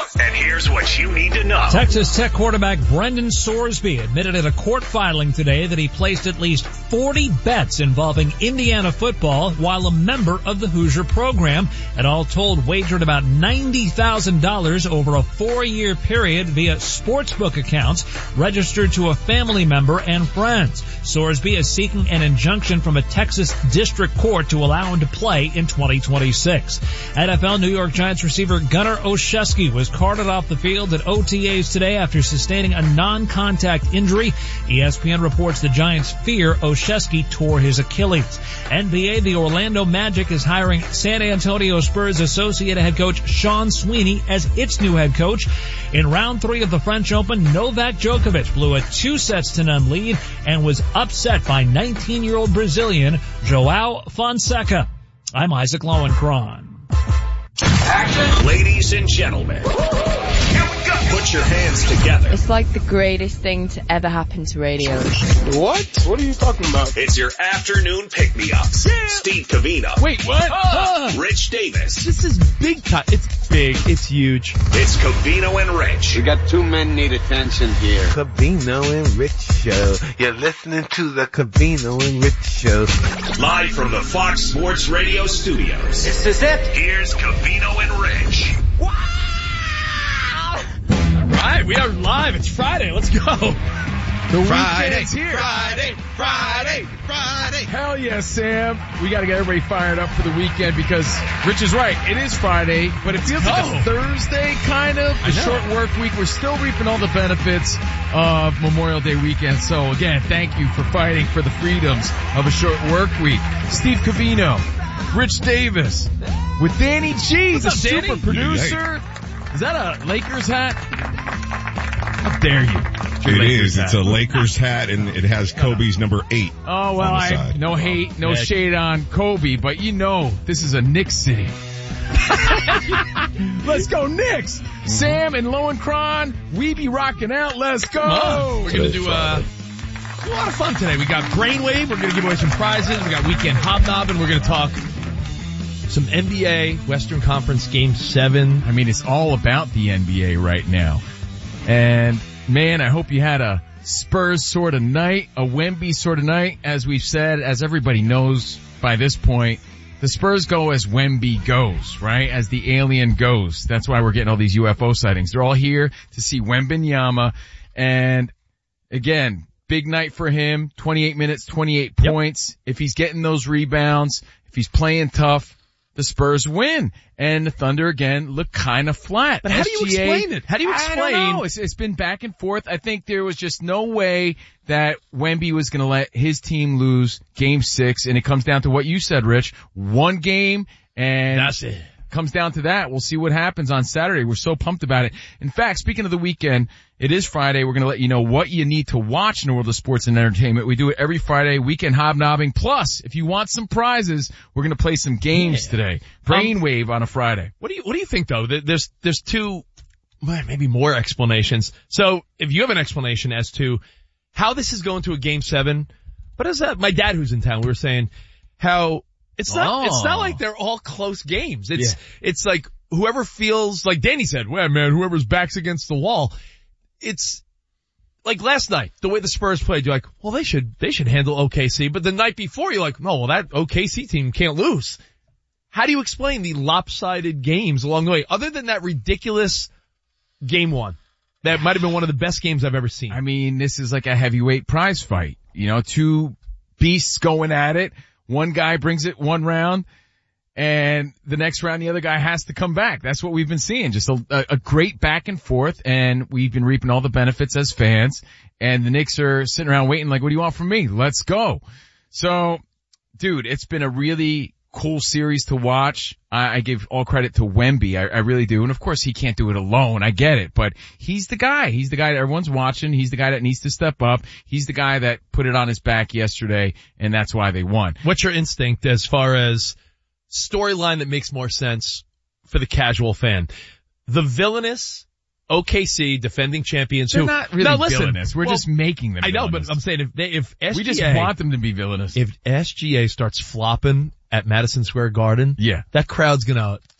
And here's what you need to know. Texas Tech quarterback Brendan Sorsby admitted at a court filing today that he placed at least 40 bets involving Indiana football while a member of the Hoosier program, and all told wagered about $90,000 over a 4-year period via sportsbook accounts registered to a family member and friends. Sorsby is seeking an injunction from a Texas district court to allow him to play in 2026. NFL New York Giants receiver Gunnar Olszewski was carted off the field at OTAs today after sustaining a non-contact injury. ESPN reports the Giants fear Olszewski tore his Achilles. NBA, the Orlando Magic is hiring San Antonio Spurs associate head coach Sean Sweeney as its new head coach. In round 3 of the French Open, Novak Djokovic blew a 2-0 lead and was upset by 19-year-old Brazilian João Fonseca. I'm Isaac Lowenkron. Action. Ladies and gentlemen, here we go. Put your hands together. It's like the greatest thing to ever happen to radio. What? What are you talking about? It's your afternoon pick-me-ups. Yeah. Steve Covino. Wait, what? Rich Davis. This is big time. It's big. It's huge. It's Covino and Rich. We got 2 men need attention here. Covino and Rich Show. You're listening to the Covino and Rich Show. Live from the Fox Sports Radio studios. This is it. Here's Covino and Rich. Wow! All right, we are live. It's Friday. Let's go. The weekend's here. Friday. Hell yeah, Sam. We got to get everybody fired up for the weekend because Rich is right. It is Friday, but it feels like a Thursday kind of. A short work week. We're still reaping all the benefits of Memorial Day weekend. So again, thank you for fighting for the freedoms of a short work week. Steve Covino, Rich Davis, with Danny G, the super producer. Is that a Lakers hat? How dare you? It is. It's a Lakers hat, and it has Kobe's number 8. Oh, well, no hate, no shade on Kobe, but you know this is a Knicks city. Let's go Knicks! Sam and Lowenkron, we be rocking out. Let's go! We're going to do a lot of fun today. We got Brainwave. We're going to give away some prizes. We got Weekend Hobnobbing. We're going to talk some NBA Western Conference Game 7. I mean, it's all about the NBA right now. And, man, I hope you had a Spurs sort of night, a Wemby sort of night. As we've said, as everybody knows by this point, the Spurs go as Wemby goes, right? As the alien goes. That's why we're getting all these UFO sightings. They're all here to see Wembanyama. And, again, big night for him. 28 minutes, 28 points. If he's getting those rebounds, if he's playing tough, the Spurs win. And the Thunder, again, look kind of flat. But how do you explain it? How do you explain? I don't know. It's been back and forth. I think there was just no way that Wemby was going to let his team lose Game 6. And it comes down to what you said, Rich. One game, and that's it. Comes down to that. We'll see what happens on Saturday. We're so pumped about it. In fact, speaking of the weekend, it is Friday. We're going to let you know what you need to watch in the world of sports and entertainment. We do it every Friday, Weekend Hobnobbing. Plus, if you want some prizes, we're going to play some games today. Brainwave on a Friday. What do you think though? There's 2, maybe more explanations. So if you have an explanation as to how this is going to a Game 7, but as my dad who's in town, we were saying how it's not like they're all close games. It's like whoever feels like Danny said, well, man, whoever's backs against the wall. It's like last night, the way the Spurs played, you're like, well, they should handle OKC. But the night before, you're like, no, well, that OKC team can't lose. How do you explain the lopsided games along the way, other than that ridiculous Game 1? That might have been one of the best games I've ever seen. I mean, this is like a heavyweight prize fight. You know, 2 beasts going at it. One guy brings it one round, and the next round the other guy has to come back. That's what we've been seeing. Just a great back and forth, and we've been reaping all the benefits as fans. And the Knicks are sitting around waiting like, what do you want from me? Let's go. So, dude, it's been a really cool series to watch. I give all credit to Wemby. I really do. And of course he can't do it alone. I get it. But he's the guy. He's the guy that everyone's watching. He's the guy that needs to step up. He's the guy that put it on his back yesterday, and that's why they won. What's your instinct as far as storyline that makes more sense for the casual fan? The villainous OKC defending champions They're not really villainous. We're just making them villainous. I know, but I'm saying if SGA... We just want them to be villainous. If SGA starts flopping at Madison Square Garden, yeah, that crowd's gonna